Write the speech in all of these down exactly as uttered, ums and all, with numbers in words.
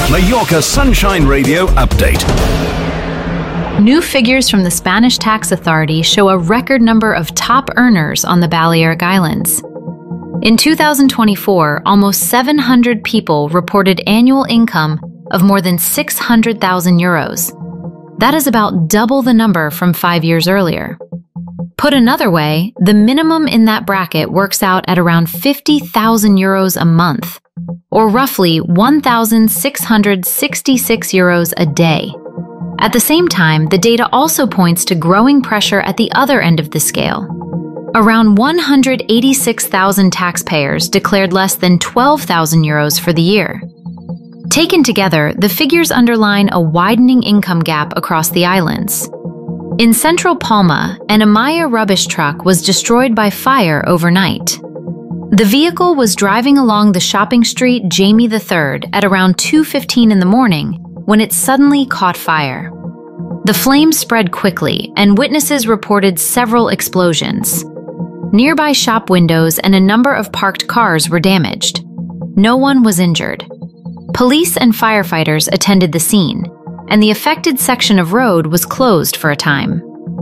Mallorca Sunshine Radio Update. New figures from the Spanish Tax Authority show a record number of top earners on the Balearic Islands. In two thousand twenty-four, almost seven hundred people reported annual income of more than six hundred thousand euros. That is about double the number from five years earlier. Put another way, the minimum in that bracket works out at around fifty thousand euros a month, or roughly one thousand six hundred sixty-six euros a day. At the same time, the data also points to growing pressure at the other end of the scale. Around one hundred eighty-six thousand taxpayers declared less than twelve thousand euros for the year. Taken together, the figures underline a widening income gap across the islands. In central Palma, an Amaya rubbish truck was destroyed by fire overnight. The vehicle was driving along the shopping street Jamie the third at around two fifteen in the morning when it suddenly caught fire. The flames spread quickly, and witnesses reported several explosions. Nearby shop windows and a number of parked cars were damaged. No one was injured. Police and firefighters attended the scene, and the affected section of road was closed for a time.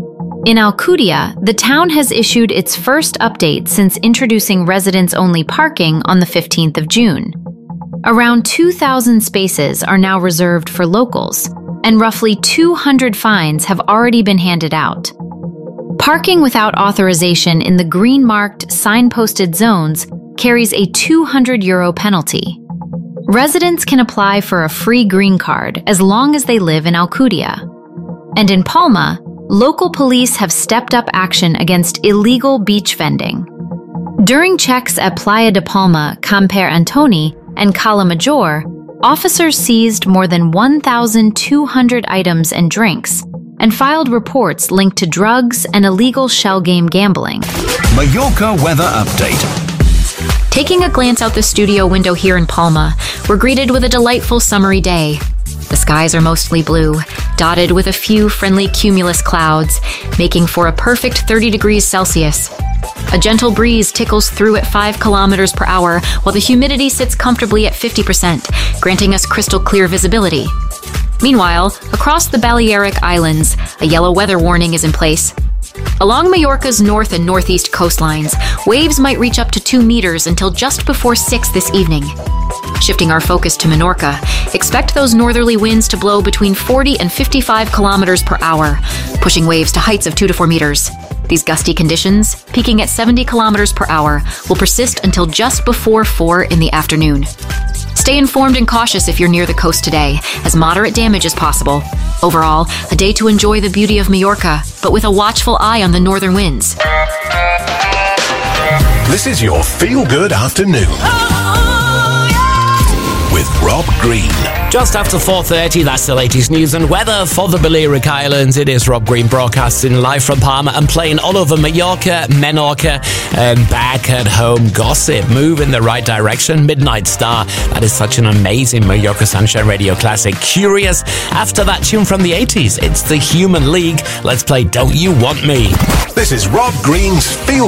In Alcudia, the town has issued its first update since introducing residents-only parking on the fifteenth of June. Around two thousand spaces are now reserved for locals, and roughly two hundred fines have already been handed out. Parking without authorization in the green-marked, signposted zones carries a two hundred euro penalty. Residents can apply for a free green card as long as they live in Alcudia. And in Palma, local police have stepped up action against illegal beach vending. During checks at Playa de Palma, Camper Antoni, and Cala Major, officers seized more than one thousand two hundred items and drinks and filed reports linked to drugs and illegal shell game gambling. Mallorca Weather Update. Taking a glance out the studio window here in Palma, we're greeted with a delightful summery day. The skies are mostly blue, dotted with a few friendly cumulus clouds, making for a perfect thirty degrees Celsius. A gentle breeze tickles through at five kilometers per hour, while the humidity sits comfortably at fifty percent, granting us crystal clear visibility. Meanwhile, across the Balearic Islands, a yellow weather warning is in place. Along Mallorca's north and northeast coastlines, waves might reach up to two meters until just before six this evening. Shifting our focus to Menorca, expect those northerly winds to blow between forty and fifty-five kilometers per hour, pushing waves to heights of two to four meters. These gusty conditions, peaking at seventy kilometers per hour, will persist until just before four in the afternoon. Stay informed and cautious if you're near the coast today, as moderate damage is possible. Overall, a day to enjoy the beauty of Mallorca, but with a watchful eye on the northern winds. This is your feel-good afternoon. With Rob Green. Just after four thirty, that's the latest news and weather for the Balearic Islands. It is Rob Green broadcasting live from Palma and playing all over Mallorca, Menorca, and back at home gossip. Move in the right direction. Midnight Star. That is such an amazing Mallorca Sunshine Radio classic. Curious. After that tune from the eighties, it's the Human League. Let's play Don't You Want Me. This is Rob Green's Feel